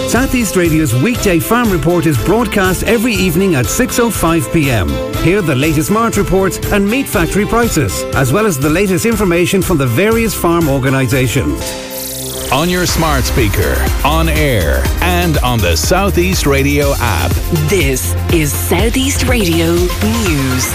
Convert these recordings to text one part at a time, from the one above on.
South East Radio's weekday farm report is broadcast every evening at 6:05 p.m. Hear the latest March reports and meat factory prices, as well as the latest information from the various farm organisations. On your smart speaker, on air, and on the South East Radio app. This is South East Radio News.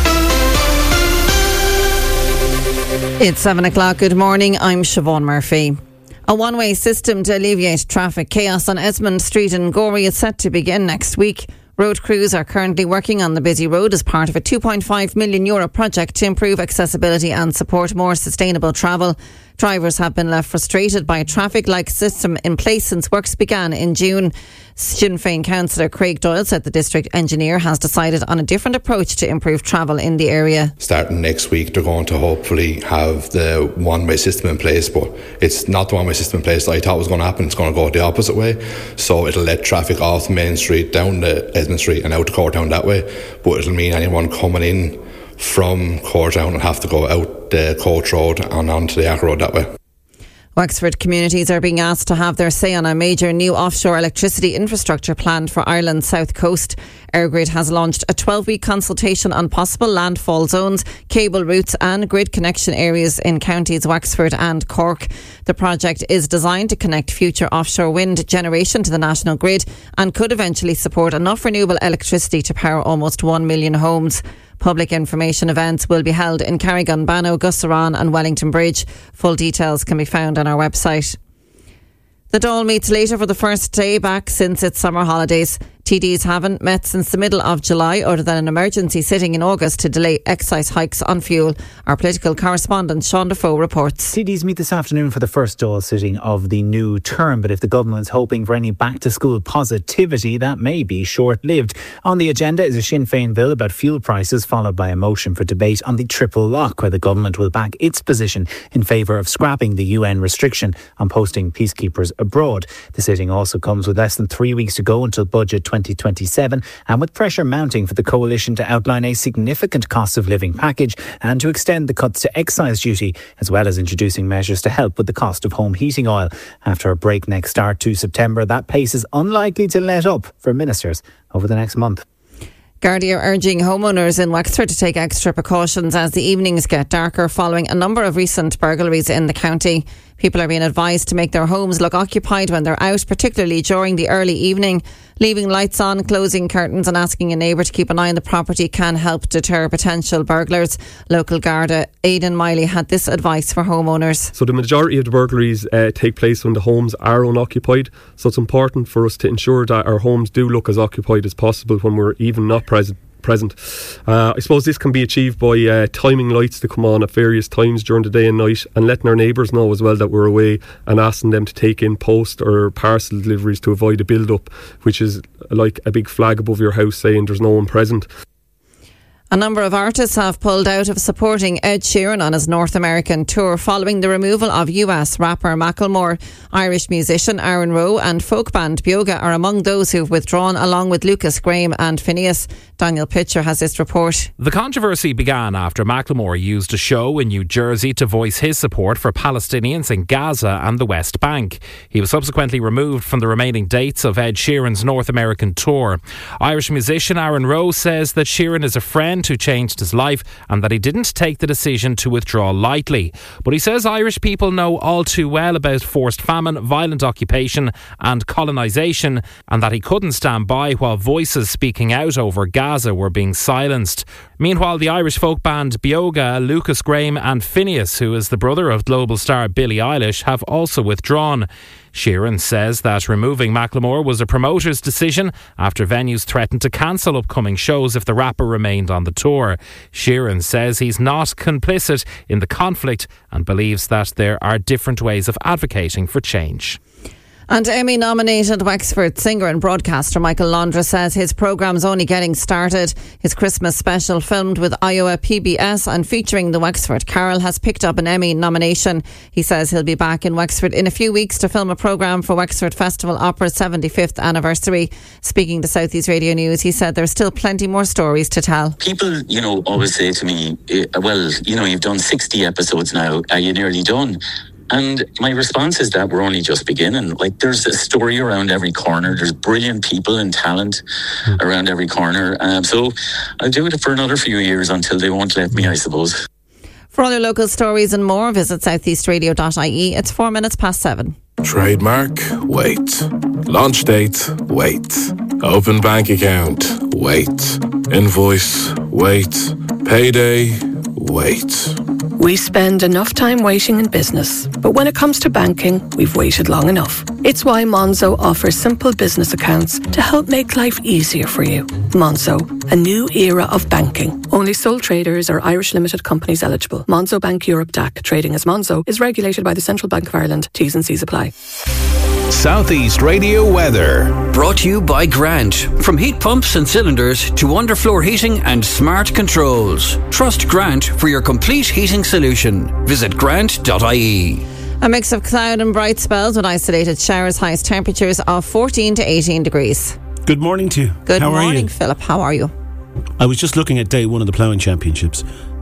It's 7 o'clock. Good morning. I'm Siobhan Murphy. A one-way system to alleviate traffic chaos on Esmond Street in Gorey is set to begin next week. Road crews are currently working on the busy road as part of a €2.5 million project to improve accessibility and support more sustainable travel. Drivers have been left frustrated by a traffic light system in place since works began in June. Sinn Féin councillor Craig Doyle said the district engineer has decided on a different approach to improve travel in the area. Starting next week, they're going to hopefully have the one-way system in place, but it's not the one-way system in place that I thought was going to happen. It's going to go the opposite way. So it'll let traffic off Main Street down to Esmond Street and out to Courtown that way, but it'll mean anyone coming in from Courtown will have to go out the Coach Road and onto the Acker Road that way. Wexford communities are being asked to have their say on a major new offshore electricity infrastructure planned for Ireland's south coast. EirGrid has launched a 12-week consultation on possible landfall zones, cable routes and grid connection areas in counties Wexford and Cork. The project is designed to connect future offshore wind generation to the national grid and could eventually support enough renewable electricity to power almost 1 million homes. Public information events will be held in Carrigunbanno, Gussaran and Wellington Bridge. Full details can be found on our website. The Dáil meets later for the first day back since its summer holidays. TDs haven't met since the middle of July, other than an emergency sitting in August to delay excise hikes on fuel. Our political correspondent Sean Defoe reports. TDs meet this afternoon for the first Dáil sitting of the new term, but if the government's hoping for any back-to-school positivity, that may be short-lived. On the agenda is a Sinn Féin bill about fuel prices, followed by a motion for debate on the triple lock, where the government will back its position in favour of scrapping the UN restriction on posting peacekeepers abroad. The sitting also comes with less than 3 weeks to go until budget 2027, and with pressure mounting for the coalition to outline a significant cost of living package and to extend the cuts to excise duty, as well as introducing measures to help with the cost of home heating oil. After a breakneck start to September, that pace is unlikely to let up for ministers over the next month. Gardaí are urging homeowners in Wexford to take extra precautions as the evenings get darker following a number of recent burglaries in the county. People are being advised to make their homes look occupied when they're out, particularly during the early evening. Leaving lights on, closing curtains and asking a neighbour to keep an eye on the property can help deter potential burglars. Local Garda Aidan Miley had this advice for homeowners. So the majority of the burglaries take place when the homes are unoccupied. So it's important for us to ensure that our homes do look as occupied as possible when we're even not present. I suppose this can be achieved by timing lights to come on at various times during the day and night, and letting our neighbours know as well that we're away, and asking them to take in post or parcel deliveries to avoid a build-up, which is like a big flag above your house saying there's no one present. A number of artists have pulled out of supporting Ed Sheeran on his North American tour following the removal of US rapper Macklemore. Irish musician Aaron Rowe and folk band Bioga are among those who've withdrawn, along with Lucas Graham and Phineas. Daniel Pitcher has this report. The controversy began after Macklemore used a show in New Jersey to voice his support for Palestinians in Gaza and the West Bank. He was subsequently removed from the remaining dates of Ed Sheeran's North American tour. Irish musician Aaron Rowe says that Sheeran is a friend who changed his life and that he didn't take the decision to withdraw lightly. But he says Irish people know all too well about forced famine, violent occupation and colonisation, and that he couldn't stand by while voices speaking out over Gaza were being silenced. Meanwhile, the Irish folk band Bioga, Lucas Graham and Phineas, who is the brother of global star Billie Eilish, have also withdrawn. Sheeran says that removing Macklemore was a promoter's decision after venues threatened to cancel upcoming shows if the rapper remained on the tour. Sheeran says he's not complicit in the conflict and believes that there are different ways of advocating for change. And Emmy-nominated Wexford singer and broadcaster Michael Londra says his programme's only getting started. His Christmas special, filmed with Iowa PBS and featuring the Wexford Carol, has picked up an Emmy nomination. He says he'll be back in Wexford in a few weeks to film a programme for Wexford Festival Opera's 75th anniversary. Speaking to South East Radio News, he said there's still plenty more stories to tell. People, always say to me, well, you've done 60 episodes now, are you nearly done? And my response is that we're only just beginning. Like, there's a story around every corner. There's brilliant people and talent around every corner. So I'll do it for another few years until they won't let me, I suppose. For other local stories and more, visit southeastradio.ie. It's 4 minutes past 7. Trademark, wait. Launch date, wait. Open bank account, wait. Invoice, wait. Payday, wait. We spend enough time waiting in business, but when it comes to banking, we've waited long enough. It's why Monzo offers simple business accounts to help make life easier for you. Monzo, a new era of banking. Only sole traders or Irish limited companies eligible. Monzo Bank Europe DAC, trading as Monzo, is regulated by the Central Bank of Ireland. T's and C's apply. Southeast Radio weather. Brought to you by Grant. From heat pumps and cylinders to underfloor heating and smart controls. Trust Grant for your complete heating solution. Visit grant.ie. A mix of cloud and bright spells with isolated showers, highest temperatures of 14 to 18 degrees. Good morning to you. Good How morning, are you? Philip. How are you? I was just looking at day one of the ploughing championships.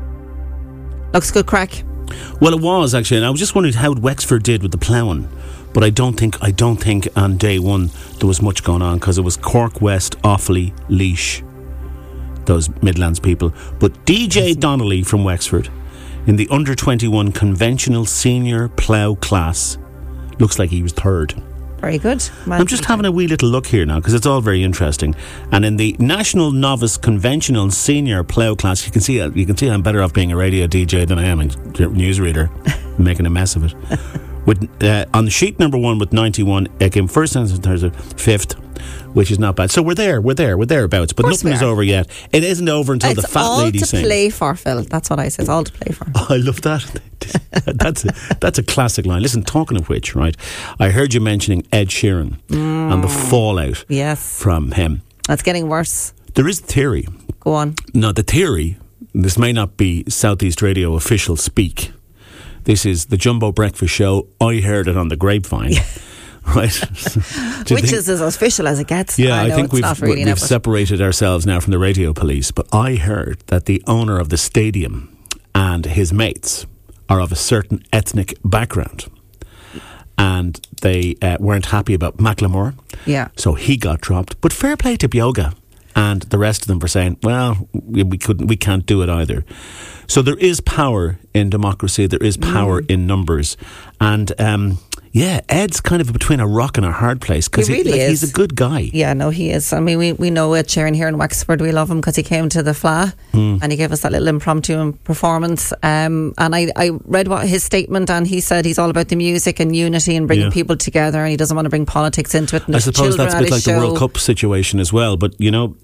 Looks good crack. Well, it was actually, and I was just wondering how Wexford did with the ploughing. But I don't think on day one there was much going on, because it was Cork West, Offaly, Laois, those Midlands people. But DJ Donnelly from Wexford in the under-21 conventional senior plough class looks like he was third. Very good. Well, I'm just having a wee little look here now, because it's all very interesting. And in the national novice conventional senior plough class, you can see I'm better off being a radio DJ than I am a newsreader, making a mess of it. With on the sheet number one with 91, it came first and third, fifth, which is not bad. So we're thereabouts. But nothing is over yet. It isn't over until the fat lady sings. It's all to play for, Phil. That's what I say. It's all to play for. Oh, I love that. That's a classic line. Listen, talking of which, right? I heard you mentioning Ed Sheeran and the fallout from him. That's getting worse. There is a theory. Go on. No, the theory, this may not be Southeast Radio official speak. This is the Jumbo Breakfast Show. I heard it on the grapevine. Right? Which is as official as it gets. Yeah, I think we've separated ourselves now from the radio police. But I heard that the owner of the stadium and his mates are of a certain ethnic background. And they weren't happy about Macklemore. Yeah. So he got dropped. But fair play to Bioga. And the rest of them were saying, well, we can't do it either. So there is power in democracy. There is power in numbers. And Ed's kind of between a rock and a hard place, because he's a good guy. Yeah, no, he is. I mean, we know Ed Sheeran here in Wexford. We love him because he came to the Fla and he gave us that little impromptu performance. And I read his statement, and he said he's all about the music and unity and bringing people together, and he doesn't want to bring politics into it. And I suppose that's a bit like the World Cup situation as well. But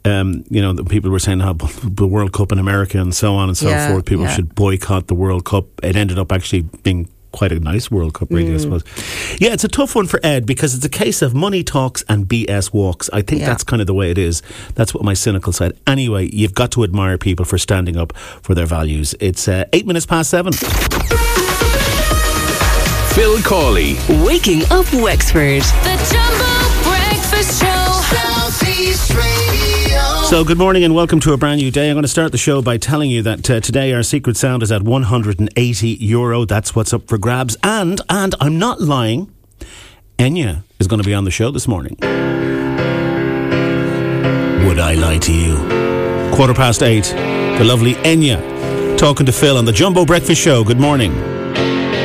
the people were saying how the World Cup in America and so on and so forth, people should boycott the World Cup. It ended up actually being quite a nice World Cup, really, I suppose. Yeah, it's a tough one for Ed, because it's a case of money talks and BS walks. I think that's kind of the way it is. That's what my cynical side. Anyway, you've got to admire people for standing up for their values. It's 8 minutes past 7. Phil Cawley. Waking up Wexford. The Jumbo Breakfast Show. Southeast Radio. So good morning and welcome to a brand new day. I'm going to start the show by telling you that today our secret sound is at €180. That's what's up for grabs. And I'm not lying, Enya is going to be on the show this morning. Would I lie to you? 8:15, the lovely Enya talking to Phil on the Jumbo Breakfast Show. Good morning.